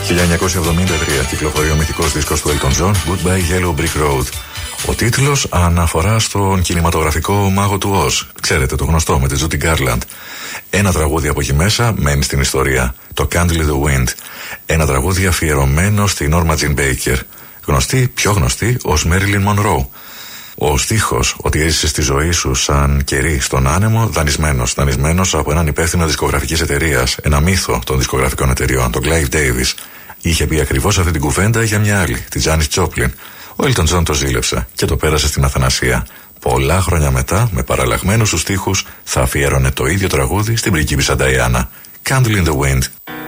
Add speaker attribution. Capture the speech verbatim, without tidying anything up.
Speaker 1: χίλια εννιακόσια εβδομήντα τρία κυκλοφορεί ο μυθικός δίσκος του Elton John, Goodbye Yellow Brick Road. Ο τίτλος αναφορά στον κινηματογραφικό μάγο του Oz. Ξέρετε, το γνωστό με τη Judy Garland. Ένα τραγούδι από εκεί μέσα μένει στην ιστορία. Το Candle in the Wind. Ένα τραγούδι αφιερωμένο στην Norma Jean Baker. Γνωστή, πιο γνωστή ως Marilyn Monroe. Ο στίχος ότι έζησε στη ζωή σου σαν κερί στον άνεμο, δανεισμένος. Δανεισμένος από έναν υπεύθυνο δισκογραφικής εταιρείας. Ένα μύθο των δισκογραφικών εταιρειών, τον Clive Davis. Είχε πει ακριβώς αυτή την κουβέντα για μια άλλη, τη Janis Joplin. Ο Elton John το ζήλεψε και το πέρασε στην Αθανασία. Πολλά χρόνια μετά, με παραλλαγμένους τους στίχους, θα αφιέρωνε το ίδιο τραγούδι στην πριγκίπισσα Diana. Candle in the Wind.